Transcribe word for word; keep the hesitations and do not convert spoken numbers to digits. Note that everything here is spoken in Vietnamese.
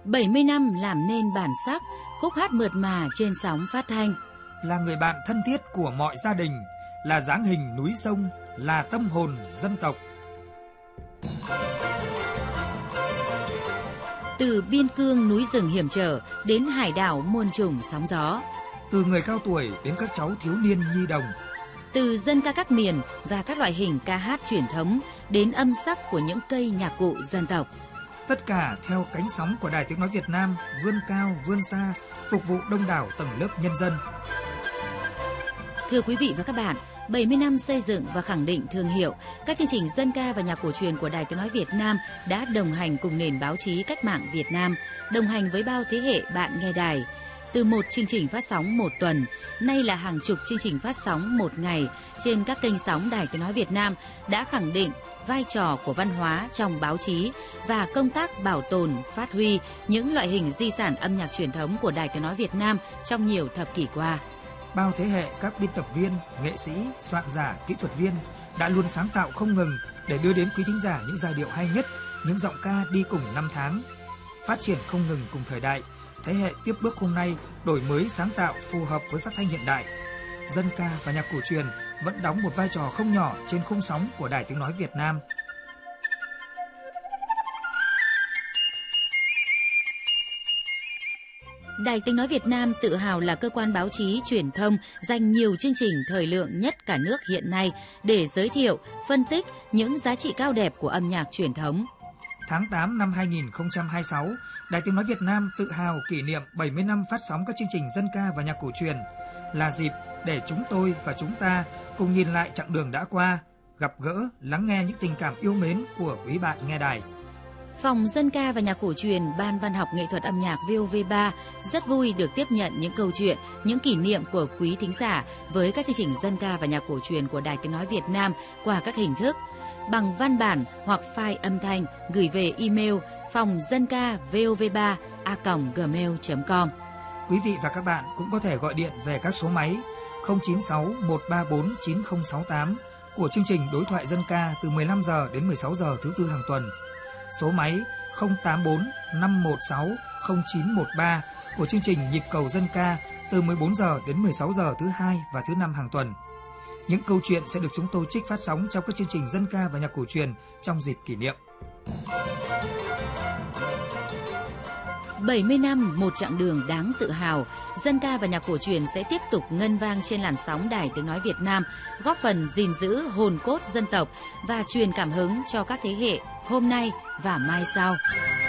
bảy mươi năm làm nên bản sắc, khúc hát mượt mà trên sóng phát thanh. Là người bạn thân thiết của mọi gia đình, là dáng hình núi sông, là tâm hồn dân tộc. Từ biên cương núi rừng hiểm trở đến hải đảo muôn trùng sóng gió. Từ người cao tuổi đến các cháu thiếu niên nhi đồng. Từ dân ca các miền và các loại hình ca hát truyền thống đến âm sắc của những cây nhạc cụ dân tộc. Tất cả theo cánh sóng của Đài Tiếng nói Việt Nam vươn cao vươn xa, phục vụ đông đảo tầng lớp nhân dân. Thưa quý vị và các bạn, bảy mươi năm xây dựng và khẳng định thương hiệu, các chương trình dân ca và nhạc cổ truyền của Đài Tiếng nói Việt Nam đã đồng hành cùng nền báo chí cách mạng Việt Nam, đồng hành với bao thế hệ bạn nghe đài. Từ một chương trình phát sóng một tuần, nay là hàng chục chương trình phát sóng một ngày trên các kênh sóng Đài Tiếng nói Việt Nam đã khẳng định vai trò của văn hóa trong báo chí và công tác bảo tồn, phát huy những loại hình di sản âm nhạc truyền thống của Đài Tiếng nói Việt Nam trong nhiều thập kỷ qua. Bao thế hệ các biên tập viên, nghệ sĩ, soạn giả, kỹ thuật viên đã luôn sáng tạo không ngừng để đưa đến quý thính giả những giai điệu hay nhất, những giọng ca đi cùng năm tháng. Phát triển không ngừng cùng thời đại, thế hệ tiếp bước hôm nay đổi mới sáng tạo phù hợp với phát thanh hiện đại. Dân ca và nhạc cổ truyền vẫn đóng một vai trò không nhỏ trên khung sóng của Đài Tiếng nói Việt Nam. Đài Tiếng nói Việt Nam tự hào là cơ quan báo chí truyền thông dành nhiều chương trình thời lượng nhất cả nước hiện nay để giới thiệu, phân tích những giá trị cao đẹp của âm nhạc truyền thống. Tháng tám năm hai nghìn không trăm hai mươi sáu, Đài Tiếng nói Việt Nam tự hào kỷ niệm bảy mươi năm phát sóng các chương trình dân ca và nhạc cổ truyền, là dịp để chúng tôi và chúng ta cùng nhìn lại chặng đường đã qua, gặp gỡ, lắng nghe những tình cảm yêu mến của quý bạn nghe đài. Phòng Dân ca và nhạc cổ truyền Ban Văn học Nghệ thuật âm nhạc vê o vê ba rất vui được tiếp nhận những câu chuyện, những kỷ niệm của quý thính giả với các chương trình dân ca và nhạc cổ truyền của Đài Tiếng nói Việt Nam qua các hình thức bằng văn bản hoặc file âm thanh gửi về email phòng dân ca vov ba a còng gmail chấm com. Quý vị và các bạn cũng có thể gọi điện về các số máy không chín sáu một ba bốn chín không sáu tám của chương trình đối thoại dân ca từ mười lăm giờ đến mười sáu giờ thứ tư hàng tuần, số máy không tám bốn năm một sáu không chín một ba của chương trình nhịp cầu dân ca từ mười bốn giờ đến mười sáu giờ thứ hai và thứ năm hàng tuần. Những câu chuyện sẽ được chúng tôi trích phát sóng trong các chương trình dân ca và nhạc cổ truyền trong dịp kỷ niệm. bảy mươi năm, một chặng đường đáng tự hào, dân ca và nhạc cổ truyền sẽ tiếp tục ngân vang trên làn sóng Đài Tiếng nói Việt Nam, góp phần gìn giữ hồn cốt dân tộc và truyền cảm hứng cho các thế hệ hôm nay và mai sau.